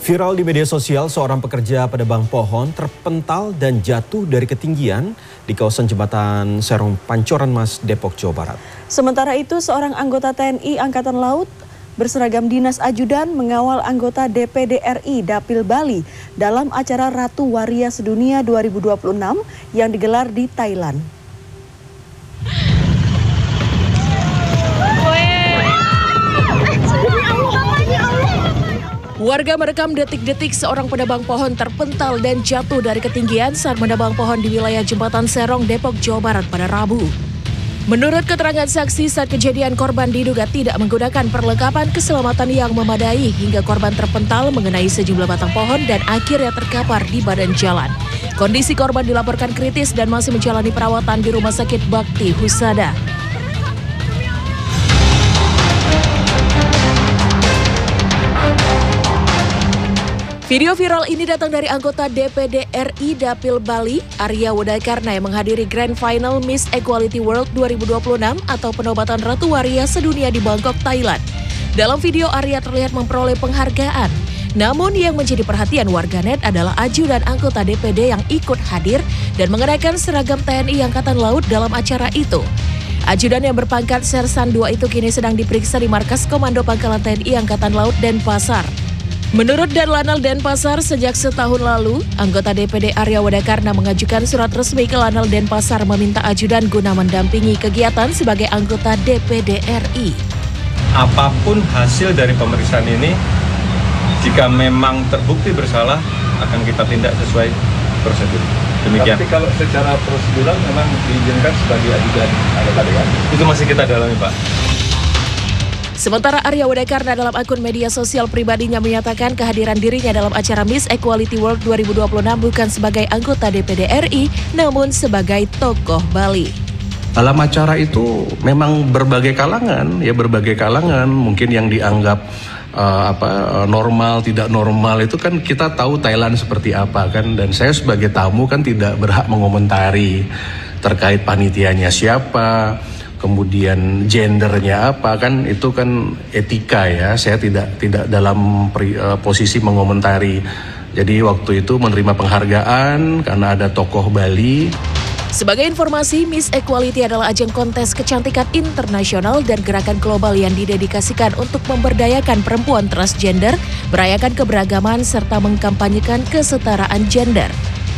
Viral di media sosial, seorang pekerja penebang pohon terpental dan jatuh dari ketinggian di kawasan jembatan Serong Pancoran Mas, Depok, Jawa Barat. Sementara itu, seorang anggota TNI Angkatan Laut berseragam dinas ajudan mengawal anggota DPD RI Dapil Bali dalam acara Ratu Waria Sedunia 2026 yang digelar di Thailand. Warga merekam detik-detik seorang penebang pohon terpental dan jatuh dari ketinggian saat menebang pohon di wilayah Jembatan Serong, Depok, Jawa Barat pada Rabu. Menurut keterangan saksi, saat kejadian korban diduga tidak menggunakan perlengkapan keselamatan yang memadai hingga korban terpental mengenai sejumlah batang pohon dan akhirnya terkapar di badan jalan. Kondisi korban dilaporkan kritis dan masih menjalani perawatan di Rumah Sakit Bakti Husada. Video viral ini datang dari anggota DPD RI Dapil Bali, Arya Wadakarna, yang menghadiri Grand Final Miss Equality World 2026 atau penobatan Ratu Waria Sedunia di Bangkok, Thailand. Dalam video, Arya terlihat memperoleh penghargaan. Namun yang menjadi perhatian warganet adalah ajudan anggota DPD yang ikut hadir dan mengenakan seragam TNI Angkatan Laut dalam acara itu. Ajudan yang berpangkat Sersan 2 itu kini sedang diperiksa di Markas Komando Pangkalan TNI Angkatan Laut Denpasar. Menurut Danlanal Denpasar, sejak setahun lalu, anggota DPD Arya Wadakarna mengajukan surat resmi ke Lanal Denpasar meminta ajudan guna mendampingi kegiatan sebagai anggota DPD RI. Apapun hasil dari pemeriksaan ini, jika memang terbukti bersalah, akan kita tindak sesuai prosedur. Demikian. Tapi kalau secara prosedural memang diizinkan sebagai ajudan anggota dewan? Itu masih kita dalami, Pak. Sementara Arya Wadakarna dalam akun media sosial pribadinya menyatakan kehadiran dirinya dalam acara Miss Equality World 2026 bukan sebagai anggota DPD RI, namun sebagai tokoh Bali. Dalam acara itu memang berbagai kalangan, mungkin yang dianggap normal, tidak normal itu kan kita tahu Thailand seperti apa kan, dan saya sebagai tamu kan tidak berhak mengomentari terkait panitianya siapa, kemudian gendernya apa, kan itu kan etika ya, saya tidak dalam posisi mengomentari. Jadi waktu itu menerima penghargaan karena ada tokoh Bali. Sebagai informasi, Miss Equality adalah ajang kontes kecantikan internasional dan gerakan global yang didedikasikan untuk memberdayakan perempuan transgender, merayakan keberagaman serta mengkampanyekan kesetaraan gender.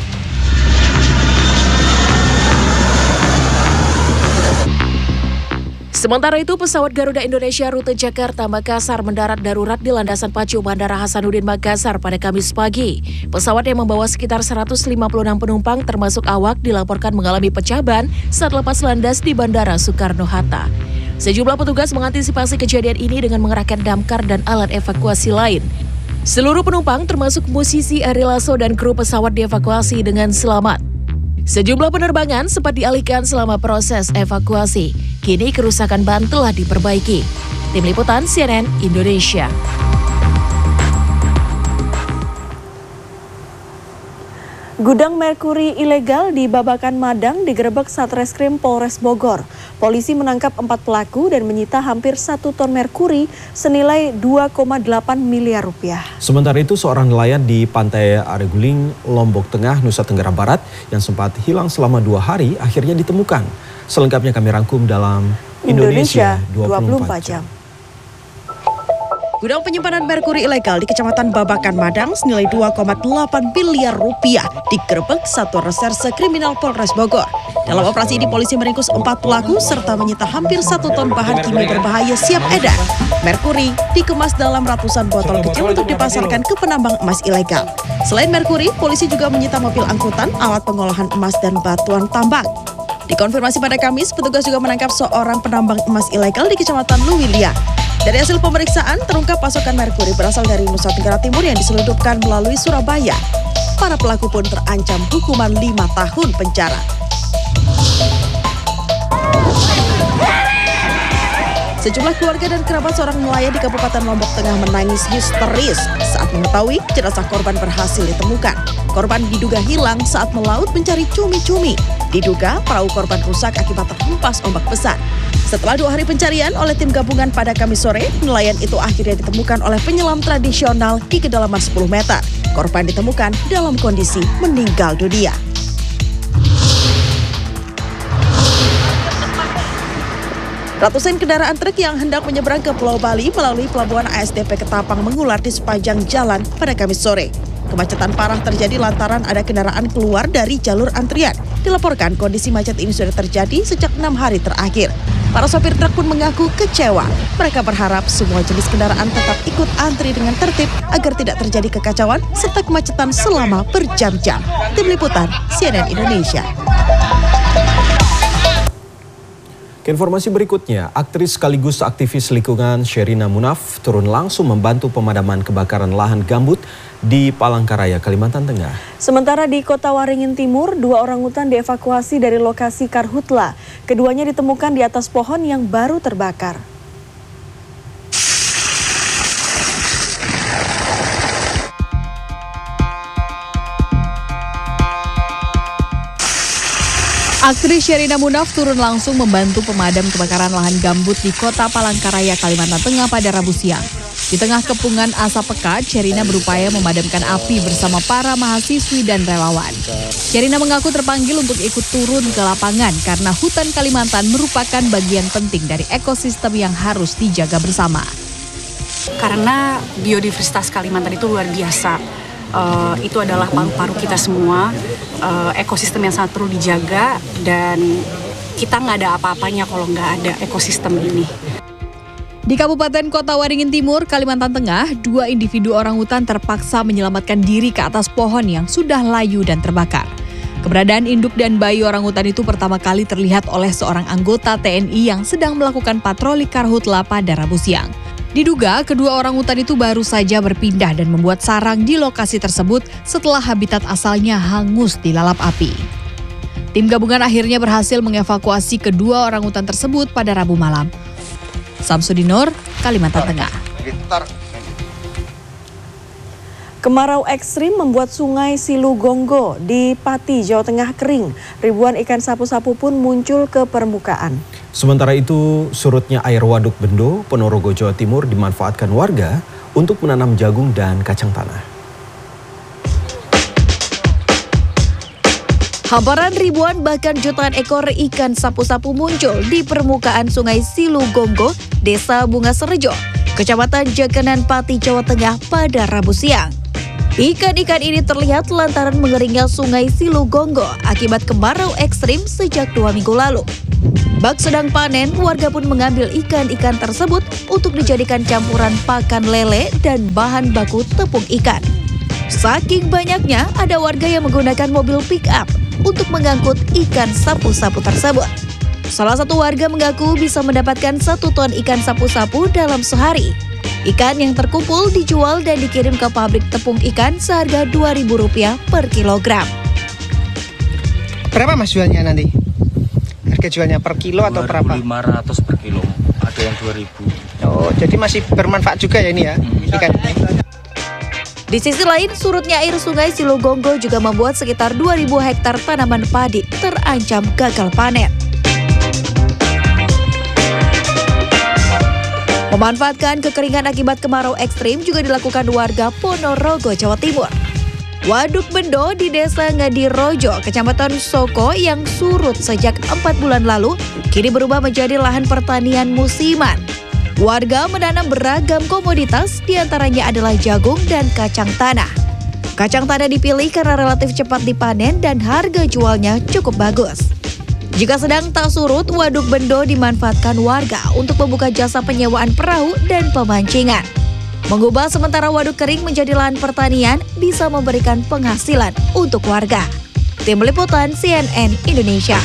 Sementara itu, pesawat Garuda Indonesia rute Jakarta-Makassar mendarat darurat di landasan pacu Bandara Hasanuddin Makassar pada Kamis pagi. Pesawat yang membawa sekitar 156 penumpang termasuk awak dilaporkan mengalami pecah ban saat lepas landas di Bandara Soekarno-Hatta. Sejumlah petugas mengantisipasi kejadian ini dengan mengerahkan damkar dan alat evakuasi lain. Seluruh penumpang termasuk musisi Ari Lasso dan kru pesawat dievakuasi dengan selamat. Sejumlah penerbangan sempat dialihkan selama proses evakuasi. Kini kerusakan ban telah diperbaiki. Tim Liputan CNN Indonesia. Gudang merkuri ilegal di Babakan Madang digerebek Satreskrim Polres Bogor. Polisi menangkap 4 pelaku dan menyita hampir 1 ton merkuri senilai 2,8 miliar rupiah. Sementara itu, seorang nelayan di Pantai Areguling, Lombok Tengah, Nusa Tenggara Barat yang sempat hilang selama 2 hari akhirnya ditemukan. Selengkapnya kami rangkum dalam Indonesia 24 jam. Gudang penyimpanan merkuri ilegal di Kecamatan Babakan Madang senilai 2,8 miliar rupiah digerebek Satuan Reserse Kriminal Polres Bogor. Dalam operasi ini polisi meringkus 4 pelaku serta menyita hampir 1 ton bahan kimia berbahaya siap edar. Merkuri dikemas dalam ratusan botol kecil untuk dipasarkan ke penambang emas ilegal. Selain merkuri, polisi juga menyita mobil angkutan, alat pengolahan emas dan batuan tambang. Dikonfirmasi pada Kamis, petugas juga menangkap seorang penambang emas ilegal di Kecamatan Luwilia. Dari hasil pemeriksaan, terungkap pasokan merkuri berasal dari Nusa Tenggara Timur yang diselundupkan melalui Surabaya. Para pelaku pun terancam hukuman 5 tahun penjara. Sejumlah keluarga dan kerabat seorang nelayan di Kabupaten Lombok Tengah menangis histeris saat mengetahui jenazah korban berhasil ditemukan. Korban diduga hilang saat melaut mencari cumi-cumi. Diduga perahu korban rusak akibat terhempas ombak besar. Setelah 2 hari pencarian oleh tim gabungan pada Kamis sore, nelayan itu akhirnya ditemukan oleh penyelam tradisional di kedalaman 10 meter. Korban ditemukan dalam kondisi meninggal dunia. Ratusan kendaraan truk yang hendak menyeberang ke Pulau Bali melalui pelabuhan ASDP Ketapang mengular di sepanjang jalan pada Kamis sore. Kemacetan parah terjadi lantaran ada kendaraan keluar dari jalur antrian. Dilaporkan kondisi macet ini sudah terjadi sejak 6 hari terakhir. Para sopir truk pun mengaku kecewa. Mereka berharap semua jenis kendaraan tetap ikut antri dengan tertib agar tidak terjadi kekacauan serta kemacetan selama berjam-jam. Tim Liputan CNN Indonesia. Informasi berikutnya, aktris sekaligus aktivis lingkungan Sherina Munaf turun langsung membantu pemadaman kebakaran lahan gambut di Palangkaraya, Kalimantan Tengah. Sementara di Kota Waringin Timur, 2 orangutan dievakuasi dari lokasi karhutla. Keduanya ditemukan di atas pohon yang baru terbakar. Aktris Sherina Munaf turun langsung membantu pemadam kebakaran lahan gambut di Kota Palangkaraya, Kalimantan Tengah pada Rabu siang. Di tengah kepungan asap pekat, Sherina berupaya memadamkan api bersama para mahasiswi dan relawan. Sherina mengaku terpanggil untuk ikut turun ke lapangan karena hutan Kalimantan merupakan bagian penting dari ekosistem yang harus dijaga bersama. Karena biodiversitas Kalimantan itu luar biasa. Itu adalah paru-paru kita semua, ekosistem yang sangat perlu dijaga, dan kita nggak ada apa-apanya kalau nggak ada ekosistem ini. Di Kabupaten Kota Waringin Timur, Kalimantan Tengah, 2 individu orangutan terpaksa menyelamatkan diri ke atas pohon yang sudah layu dan terbakar. Keberadaan induk dan bayi orangutan itu pertama kali terlihat oleh seorang anggota TNI yang sedang melakukan patroli karhutla pada Rabu siang. Diduga kedua orangutan itu baru saja berpindah dan membuat sarang di lokasi tersebut setelah habitat asalnya hangus dilalap api. Tim gabungan akhirnya berhasil mengevakuasi kedua orangutan tersebut pada Rabu malam. Samsudinur, Kalimantan Tengah. Kemarau ekstrim membuat sungai Silugonggo di Pati, Jawa Tengah kering. Ribuan ikan sapu-sapu pun muncul ke permukaan. Sementara itu, surutnya air Waduk Bendo, Ponorogo, Jawa Timur dimanfaatkan warga untuk menanam jagung dan kacang tanah. Hamparan ribuan bahkan jutaan ekor ikan sapu-sapu muncul di permukaan sungai Silugonggo, Desa Bunga Serejo, Kecamatan Jaganan Pati, Jawa Tengah pada Rabu siang. Ikan-ikan ini terlihat lantaran mengeringnya sungai Silugonggo akibat kemarau ekstrim sejak 2 minggu lalu. Bak sedang panen, warga pun mengambil ikan-ikan tersebut untuk dijadikan campuran pakan lele dan bahan baku tepung ikan. Saking banyaknya, ada warga yang menggunakan mobil pick-up untuk mengangkut ikan sapu-sapu tersebut. Salah satu warga mengaku bisa mendapatkan 1 ton ikan sapu-sapu dalam sehari. Ikan yang terkumpul dijual dan dikirim ke pabrik tepung ikan seharga Rp2.000 per kilogram. Berapa mas jualnya nanti? Harga jualnya per kilo atau berapa? 2.500 per kilo, ada yang 2.000. Oh, jadi masih bermanfaat juga ya ini ya, ikan. Di sisi lain, surutnya air sungai Silugonggo juga membuat sekitar 2.000 hektar tanaman padi terancam gagal panen. Memanfaatkan kekeringan akibat kemarau ekstrim juga dilakukan warga Ponorogo, Jawa Timur. Waduk Bendo di Desa Ngadirojo, Kecamatan Soko yang surut sejak 4 bulan lalu, kini berubah menjadi lahan pertanian musiman. Warga menanam beragam komoditas, diantaranya adalah jagung dan kacang tanah. Kacang tanah dipilih karena relatif cepat dipanen dan harga jualnya cukup bagus. Jika sedang tak surut, Waduk Bendo dimanfaatkan warga untuk membuka jasa penyewaan perahu dan pemancingan. Mengubah sementara waduk kering menjadi lahan pertanian bisa memberikan penghasilan untuk warga. Tim Liputan CNN Indonesia.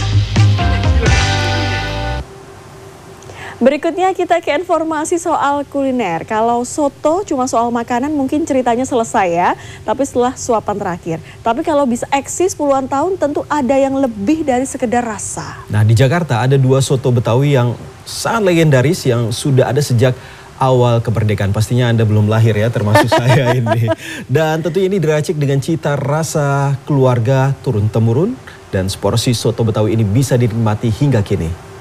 Berikutnya kita ke informasi soal kuliner. Kalau soto cuma soal makanan mungkin ceritanya selesai ya, tapi setelah suapan terakhir. Tapi kalau bisa eksis puluhan tahun tentu ada yang lebih dari sekedar rasa. Nah, di Jakarta ada 2 soto Betawi yang sangat legendaris yang sudah ada sejak awal kemerdekaan. Pastinya Anda belum lahir ya, termasuk saya ini. Dan tentu ini diracik dengan cita rasa keluarga turun-temurun dan seporsi soto Betawi ini bisa dinikmati hingga kini.